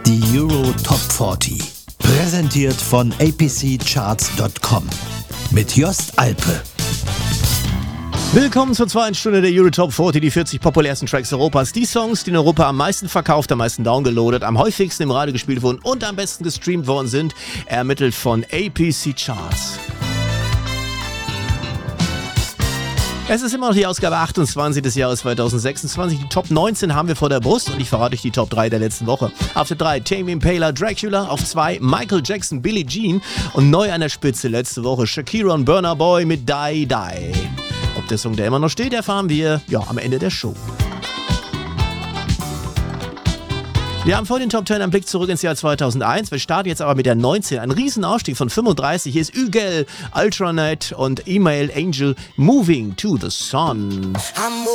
Die Euro Top 40. Präsentiert von apccharts.com. Mit Jost Alpe. Willkommen zur zweiten Stunde der Euro Top 40, die 40 populärsten Tracks Europas. Die Songs, die in Europa am meisten verkauft, am meisten downgeloadet, am häufigsten im Radio gespielt wurden und am besten gestreamt worden sind, ermittelt von APC Charts. Es ist immer noch die Ausgabe 28 des Jahres 2026. Die Top 19 haben wir vor der Brust und ich verrate euch die Top 3 der letzten Woche. Auf der 3 Tame Impala, Dracula. Auf 2 Michael Jackson, Billie Jean. Und neu an der Spitze letzte Woche Shakira und Burna Boy mit Die Die. Ob der Song, der immer noch steht, erfahren wir am Ende der Show. Wir haben vor den Top 10 einen Blick zurück ins Jahr 2001. Wir starten jetzt aber mit der 19. Ein Riesenausstieg von 35. Hier ist Ügel, Ultranet und Email Angel, Moving to the Sun.